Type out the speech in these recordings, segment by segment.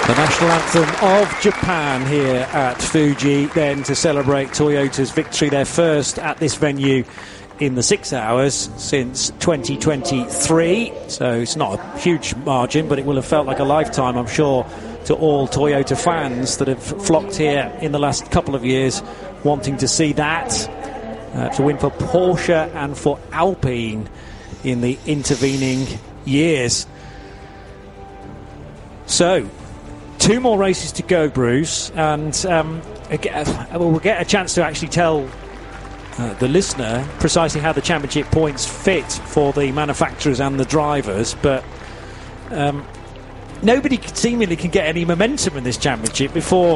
The national anthem of Japan here at Fuji, then to celebrate Toyota's victory, their first at this venue in the 6 hours since 2023. So it's not a huge margin, but it will have felt like a lifetime, I'm sure, to all Toyota fans that have flocked here in the last couple of years wanting to see that, to win for Porsche and for Alpine in the intervening years. So, 2 more races to go, Bruce, and we'll get a chance to actually tell the listener precisely how the championship points fit for the manufacturers and the drivers, but nobody seemingly can get any momentum in this championship before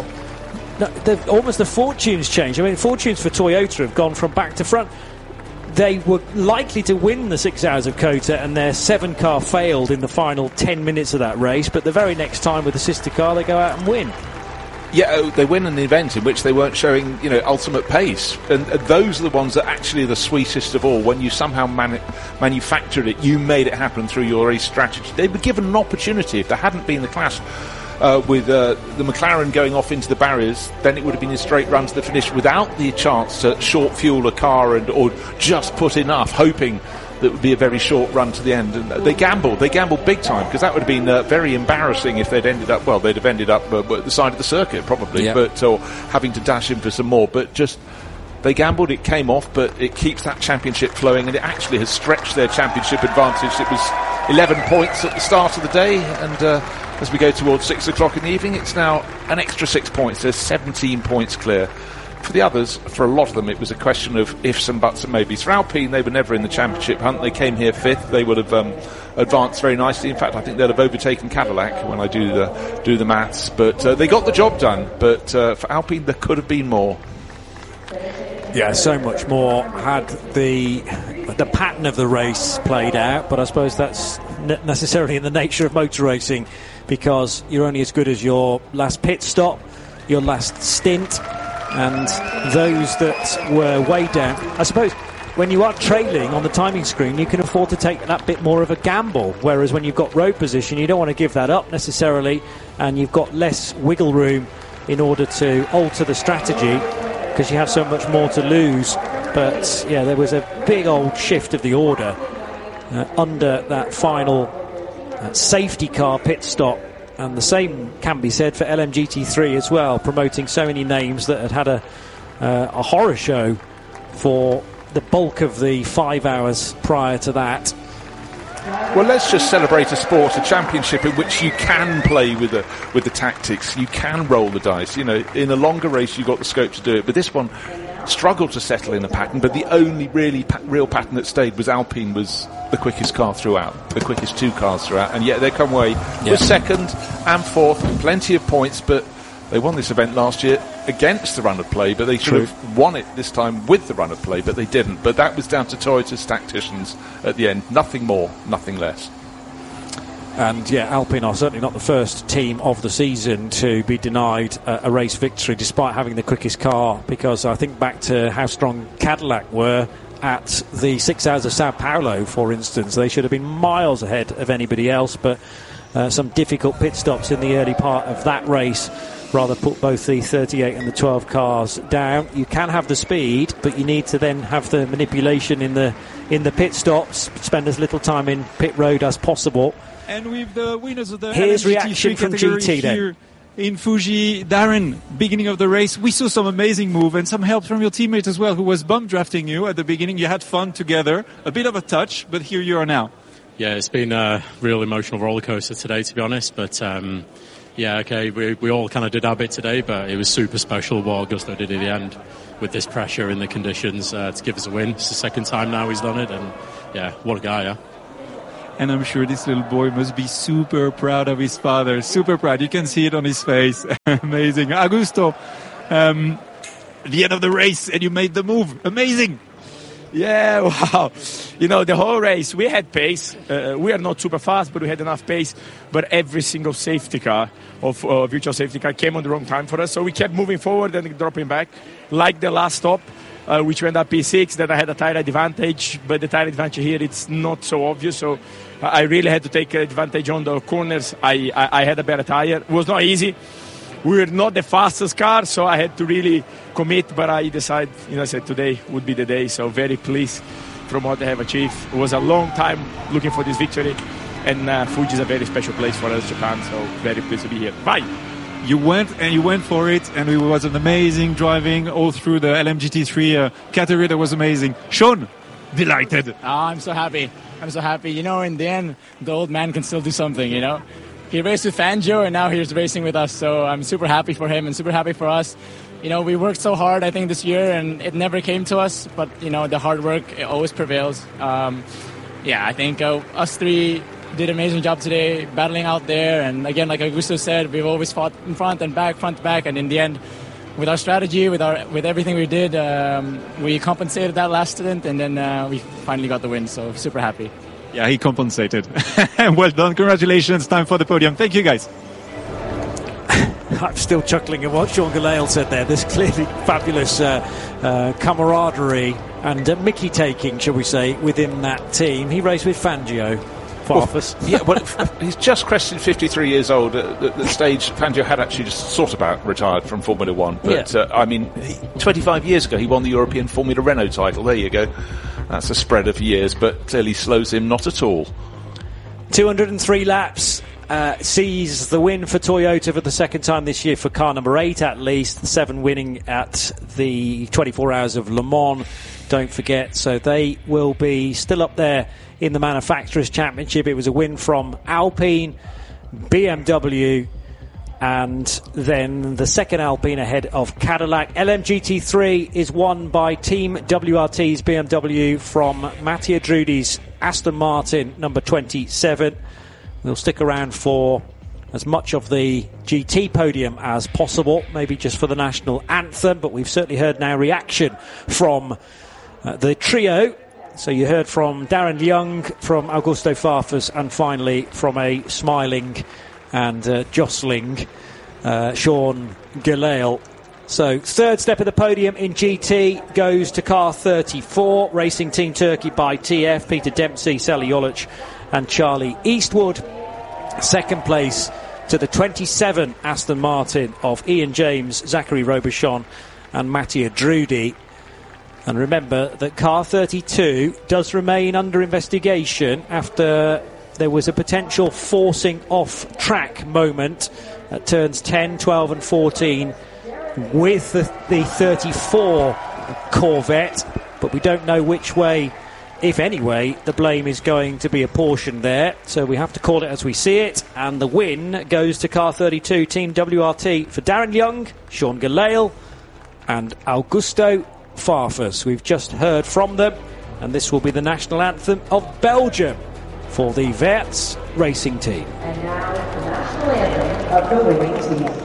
almost the fortunes change. I mean, fortunes for Toyota have gone from back to front. They were likely to win the 6 hours of COTA, and their 7 car failed in the final 10 minutes of that race, but the very next time with the sister car they go out and win. Yeah, they win an event in which they weren't showing, ultimate pace, and those are the ones that actually are the sweetest of all. When you somehow manufactured it, you made it happen through your race strategy. They were given an opportunity. If there hadn't been the clash with the McLaren going off into the barriers, then it would have been a straight run to the finish without the chance to short fuel a car or just put enough, hoping that would be a very short run to the end. And they gambled big time, because that would have been very embarrassing if they'd ended up, they'd have ended up at the side of the circuit probably, or having to dash in for some more. But just, they gambled, it came off, but it keeps that championship flowing, and it actually has stretched their championship advantage. It was 11 points at the start of the day, and as we go towards 6 o'clock in the evening, it's now an extra 6 points. There's 17 points clear. For the others, for a lot of them, it was a question of ifs and buts and maybes. For Alpine, they were never in the championship hunt. They came here 5th. They would have advanced very nicely. In fact, I think they'd have overtaken Cadillac when I do the maths. But they got the job done. But for Alpine, there could have been more. Yeah, so much more had the pattern of the race played out, but I suppose that's not necessarily in the nature of motor racing, because you're only as good as your last pit stop, your last stint, and those that were way down. I suppose when you are trailing on the timing screen, you can afford to take that bit more of a gamble, whereas when you've got road position, you don't want to give that up necessarily, and you've got less wiggle room in order to alter the strategy, because you have so much more to lose. But yeah, there was a big old shift of the order under that final safety car pit stop, and the same can be said for LMGT3 as well, promoting so many names that had a horror show for the bulk of the 5 hours prior to that. Well, let's just celebrate a sport, a championship in which you can play with the tactics. You can roll the dice. In a longer race, you've got the scope to do it. But this one struggled to settle in a pattern. But the only real pattern that stayed was Alpine was the quickest car throughout, the quickest 2 cars throughout. And yet they come away with 2nd and 4th, plenty of points. But they won this event last year against the run of play, but they should have won it this time with the run of play, but they didn't. But that was down to Toyota's tacticians at the end. Nothing more, nothing less. And yeah, Alpine are certainly not the first team of the season to be denied a race victory despite having the quickest car, because I think back to how strong Cadillac were at the 6 hours of Sao Paulo, for instance. They should have been miles ahead of anybody else, but some difficult pit stops in the early part of that race rather put both the 38 and the 12 cars down. You can have the speed, but you need to then have the manipulation in the pit stops, spend as little time in pit road as possible. And with the winners of the Here's reaction from GT here in Fuji, Darren, beginning of the race, we saw some amazing move and some help from your teammate as well, who was bump drafting you at the beginning. You had fun together, a bit of a touch, but here you are now. Yeah, it's been a real emotional roller coaster today, to be honest, but yeah, okay, we all kind of did our bit today, but it was super special what Augusto did at the end with this pressure in the conditions to give us a win. It's the 2nd time now he's done it, and yeah, what a guy, yeah. And I'm sure this little boy must be super proud of his father, super proud. You can see it on his face. Amazing. Augusto, the end of the race, and you made the move. Amazing. Yeah, wow. The whole race, we had pace. We are not super fast, but we had enough pace. But every single safety car, virtual safety car, came on the wrong time for us. So we kept moving forward and dropping back. Like the last stop, which went up P6, that I had a tire advantage, but the tire advantage here, it's not so obvious. So I really had to take advantage on the corners. I had a better tire. It was not easy. We were not the fastest car, so I had to really commit, but I decided, I said today would be the day. So very pleased from what they have achieved. It was a long time looking for this victory, and Fuji is a very special place for us, Japan, so very pleased to be here. Bye! You went for it, and it was an amazing driving all through the LMGT3 category. That was amazing. Sean, delighted. I'm so happy. In the end, the old man can still do something, He raced with Fangio, and now he's racing with us, so I'm super happy for him and super happy for us. We worked so hard, I think, this year, and it never came to us, but, the hard work, it always prevails. I think us three did an amazing job today, battling out there, and again, like Augusto said, we've always fought in front to back, and in the end, with our strategy, with everything we did, we compensated that last stint, and then we finally got the win, so super happy. Yeah, he compensated. Well done, congratulations, time for the podium. Thank you, guys. I'm still chuckling at what Sean Gelael said there. There's clearly fabulous camaraderie and Mickey taking, shall we say, within that team. He raced with Fangio. He's just crested 53 years old at the stage. Fangio had actually just sort about retired from Formula One, but 25 years ago he won the European Formula Renault title. There you go. That's a spread of years, but clearly slows him not at all. 203 laps sees the win for Toyota for the second time this year for car number 8 at least. 7 winning at the 24 Hours of Le Mans, don't forget. So they will be still up there in the Manufacturers' Championship. It was a win from Alpine, BMW, and then the second Alpine ahead of Cadillac. LMGT3 is won by Team WRT's BMW from Mattia Drudi's Aston Martin, number 27. We'll stick around for as much of the GT podium as possible, maybe just for the national anthem, but we've certainly heard now reaction from the trio. So you heard from Darren Young, from Augusto Farfus, and finally from a smiling and jostling Sean Gelael. So third step of the podium in GT goes to car 34, Racing Team Turkey by TF, Peter Dempsey, Sally Jolic and Charlie Eastwood. Second place to the 27 Aston Martin of Ian James, Zachary Robichon and Mattia Drudi. And remember that car 32 does remain under investigation after there was a potential forcing off track moment at turns 10, 12 and 14 with the 34 Corvette, but we don't know which way, if any way, the blame is going to be apportioned there. So we have to call it as we see it, and the win goes to car 32 Team WRT for Darren Young, Sean Gelael and Augusto Farfus. We've just heard from them, and this will be the national anthem of Belgium for the Weerts racing team. And now the national anthem of the winning team.